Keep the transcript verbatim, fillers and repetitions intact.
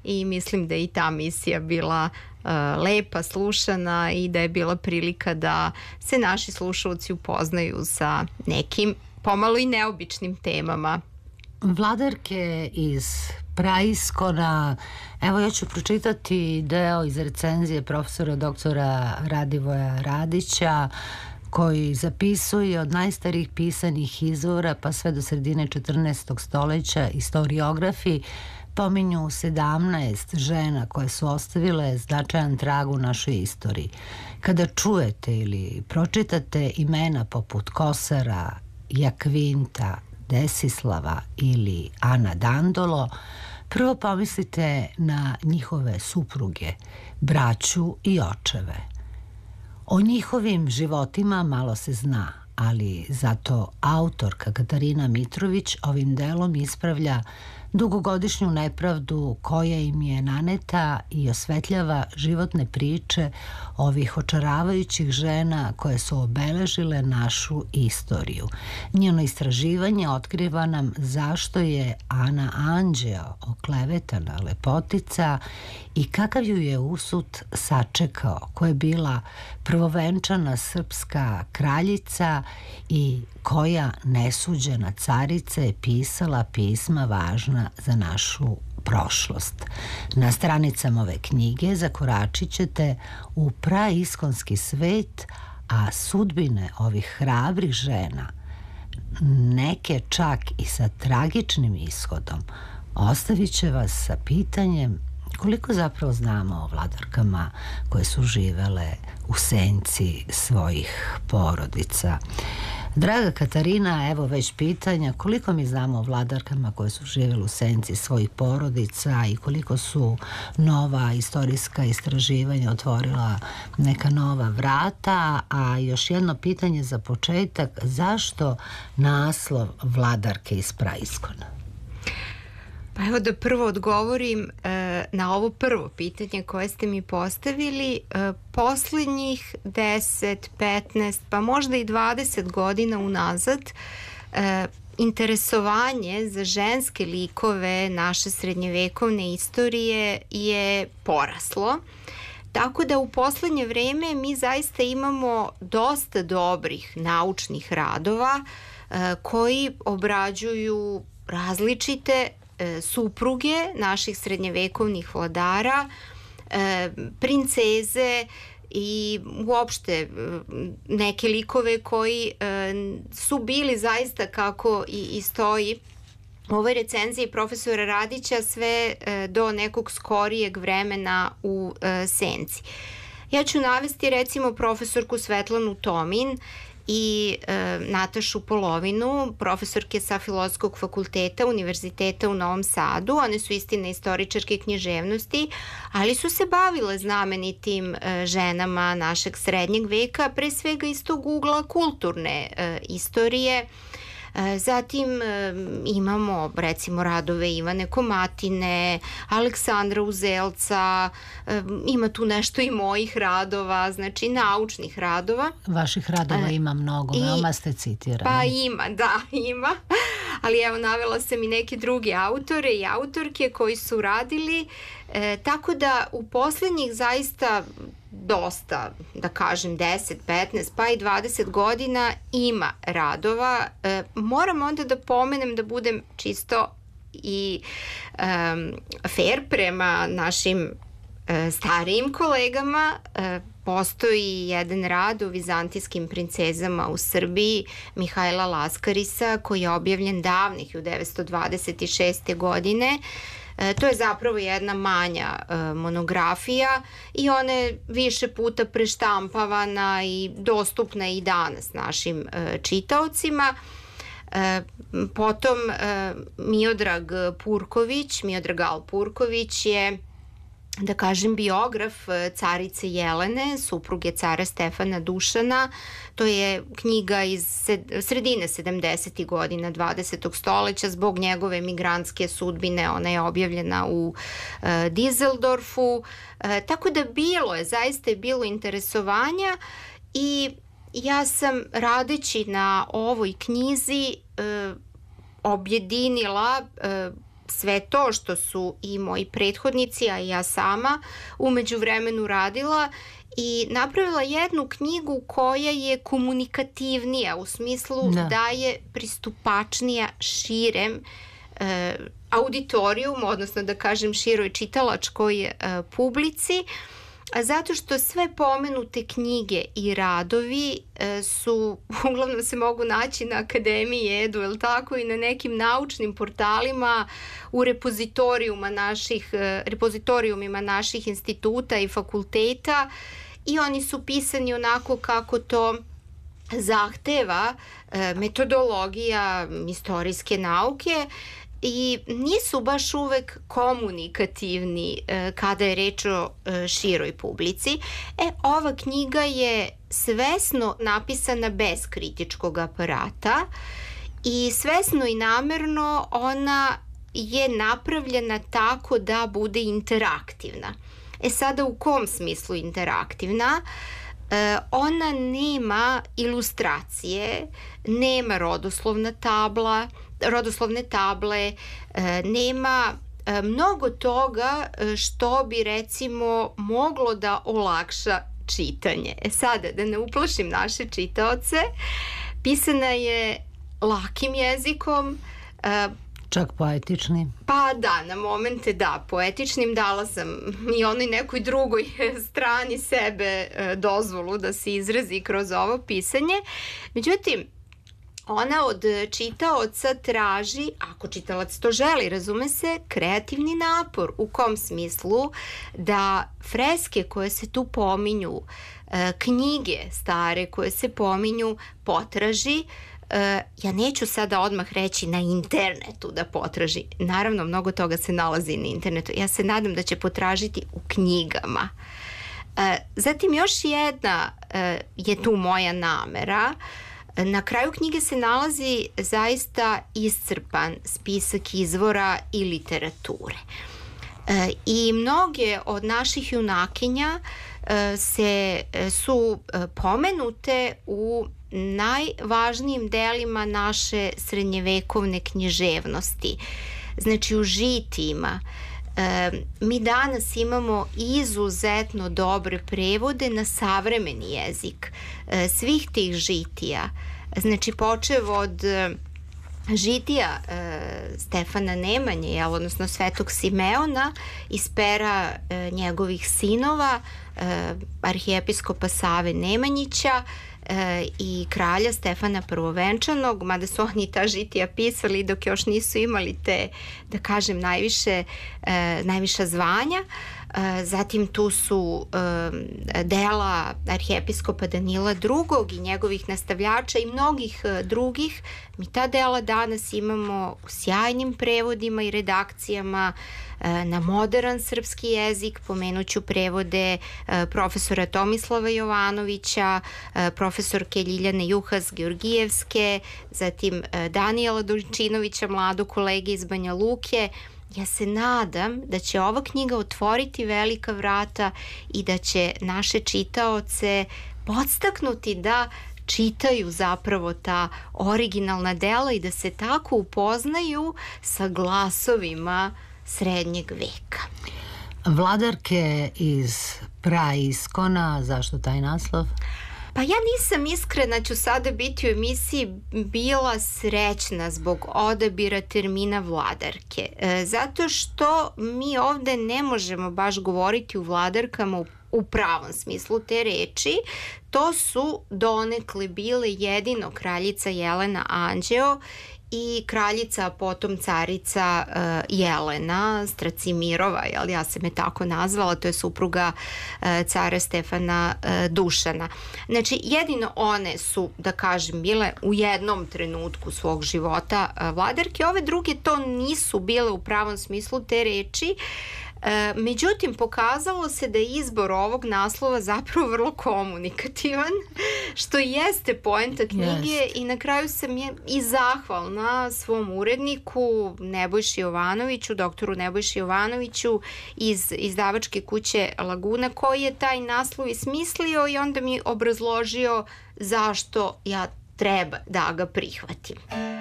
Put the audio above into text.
i mislim da je i ta misija bila uh, lepa, slušana i da je bila prilika da se naši slušalci upoznaju sa nekim pomalo i neobičnim temama. Vladarke iz praiskona, evo ja ću pročitati deo iz recenzije profesora doktora Radivoja Radića, koji zapisuje od najstarijih pisanih izvora pa sve do sredine četrnaestog stoleća istoriografi pominju sedamnaest žena koje su ostavile značajan trag u našoj istoriji. Kada čujete ili pročitate imena poput Kosara, Jakvinta, Desislava ili Ana Dandolo, prvo pomislite na njihove supruge, braću i očeve. O njihovim životima malo se zna, ali zato autorka Katarina Mitrović ovim delom ispravlja dugogodišnju nepravdu koja im je naneta i osvetljava životne priče ovih očaravajućih žena koje su obeležile našu istoriju. Njeno istraživanje otkriva nam zašto je Ana Anđeo oklevetana lepotica i kakav ju je usud sačekao, koja je bila prvovenčana srpska kraljica i koja nesuđena carica je pisala pisma važna za našu prošlost. Na stranicama ove knjige zakoračit ćete u praiskonski svet, a sudbine ovih hrabrih žena, neke čak i sa tragičnim ishodom, ostavit će vas sa pitanjem koliko zapravo znamo o vladarkama koje su živele u senci svojih porodica. Draga Katarina, evo već pitanja, koliko mi znamo o vladarkama koje su živjeli u senci svojih porodica i koliko su nova istorijska istraživanja otvorila neka nova vrata, a još jedno pitanje za početak, zašto naslov Vladarke iz praiskona? Pa evo da prvo odgovorim e, na ovo prvo pitanje koje ste mi postavili. E, poslednjih deset, petnaest, pa možda i dvadeset godina unazad e, interesovanje za ženske likove naše srednjevekovne istorije je poraslo. Tako da u poslednje vreme mi zaista imamo dosta dobrih naučnih radova e, koji obrađuju različite supruge naših srednjevekovnih vladara, princeze i uopšte neke likove koji su bili zaista, kako i stoji u ovoj recenziji profesora Radića, sve do nekog skorijeg vremena u senci. Ja ću navesti recimo profesorku Svetlanu Tomin i e, Natašu Polovinu, profesorke sa Filozofskog fakulteta Univerziteta u Novom Sadu. One su istina istoričarke književnosti, ali su se bavile znamenitim e, ženama našeg srednjeg veka, pre svega iz tog ugla kulturne e, istorije. Zatim imamo recimo radove Ivane Komatine, Aleksandra Uzelca, ima tu nešto i mojih radova, znači naučnih radova. Vaših radova ima mnogo, veoma ste citirani. Pa ima, da, ima. Ali evo, navela sam i neke druge autore i autorke koji su radili, e, tako da u poslednjih zaista dosta, da kažem deset, petnaest, pa i dvadeset godina ima radova. E, moram onda da pomenem, da budem čisto i um, fair prema našim e, starijim kolegama. E, postoji jedan rad o vizantijskim princezama u Srbiji Mihajla Laskarisa koji je objavljen davnih hiljadu devetsto dvadeset šeste. godine. E, to je zapravo jedna manja e, monografija i ona je više puta preštampavana i dostupna i danas našim e, čitaocima. E, potom e, Miodrag Purković, Miodrag Al Purković je, da kažem, biograf carice Jelene, supruge cara Stefana Dušana. To je knjiga iz sredine sedamdesetih godina dvadesetog stoleća. Zbog njegove migrantske sudbine ona je objavljena u uh, Dizeldorfu. Uh, tako da bilo je, zaista je bilo interesovanja i ja sam radeći na ovoj knjizi uh, objedinila uh, sve to što su i moji prethodnici, a i ja sama u međuvremenu radila i napravila jednu knjigu koja je komunikativnija u smislu da, da je pristupačnija širem e, auditorium, odnosno da kažem široj čitalačkoj e, publici, zato što sve pomenute knjige i radovi e, su, uglavnom se mogu naći na Akademiji Edu, jel tako, i na nekim naučnim portalima u repozitorijuma naših, e, repozitorijumima naših instituta i fakulteta i oni su pisani onako kako to zahteva e, metodologija istorijske nauke i nisu baš uvek komunikativni e, kada je reč o e, široj publici. E, ova knjiga je svesno napisana bez kritičkog aparata i svesno i namerno ona je napravljena tako da bude interaktivna. E sada u kom smislu interaktivna? E, ona nema ilustracije, nema rodoslovna tabla, rodoslovne table, e, nema e, mnogo toga što bi recimo moglo da olakša čitanje. E sada, da ne uplašim naše čitaoce, pisana je lakim jezikom, e, čak poetičnim. Pa da, na momente da, poetičnim. Dala sam i onoj nekoj drugoj strani sebe dozvolu da se izrazi kroz ovo pisanje. Međutim, ona od čitaoca traži, ako čitalac to želi, razume se, kreativni napor. U kom smislu? Da freske koje se tu pominju, knjige stare koje se pominju, potraži. Ja neću sada odmah reći na internetu da potraži. Naravno, mnogo toga se nalazi na internetu. Ja se nadam da će potražiti u knjigama. Zatim još jedna je tu moja namera. Na kraju knjige se nalazi zaista iscrpan spisak izvora i literature. I mnoge od naših junakinja se, su pomenute u najvažnijim delima naše srednjevekovne književnosti, znači u žitijima. E, mi danas imamo izuzetno dobre prevode na savremeni jezik e, svih tih žitija, znači počev od e, žitija e, Stefana Nemanje, jel, odnosno Svetog Simeona iz pera e, njegovih sinova, e, arhijepiskopa Save Nemanjića e, i kralja Stefana Prvovenčanog, mada su oni ta žitija pisali dok još nisu imali te, da kažem, najviše, e, najviša zvanja. Zatim tu su e, dela arhijepiskopa Danila drugog i njegovih nastavljača i mnogih e, drugih. Mi ta dela danas imamo u sjajnim prevodima i redakcijama e, na modern srpski jezik. Pomenuću prevode e, profesora Tomislava Jovanovića, e, profesorke Ljiljane Juhas-Georgijevske, zatim e, Danijela Dojčinovića, mladog kolege iz Banja Luke. Ja se nadam da će ova knjiga otvoriti velika vrata i da će naše čitaoce podstaknuti da čitaju zapravo ta originalna dela i da se tako upoznaju sa glasovima srednjeg veka. Vladarke iz praiskona, zašto taj naslov? Pa ja nisam, iskrena ću sada biti u emisiji, bila srećna zbog odabira termina vladarke. E, zato što mi ovde ne možemo baš govoriti u vladarkama u, u pravom smislu te reči. To su donekle bile jedino kraljica Jelena Anđeo i kraljica, potom carica uh, Jelena Stracimirova, jel, ja sam je tako nazvala, to je supruga uh, cara Stefana uh, Dušana. Znači, jedino one su, da kažem, bile u jednom trenutku svog života uh, vladarke, ove druge to nisu bile u pravom smislu te reči. E, međutim, pokazalo se da je izbor ovog naslova zapravo vrlo komunikativan, što jeste poenta knjige yes. I na kraju sam je i zahvalna svom uredniku Nebojši Jovanoviću, doktoru Nebojši Jovanoviću iz izdavačke kuće Laguna, koji je taj naslov i smislio i onda mi obrazložio zašto ja treba da ga prihvatim.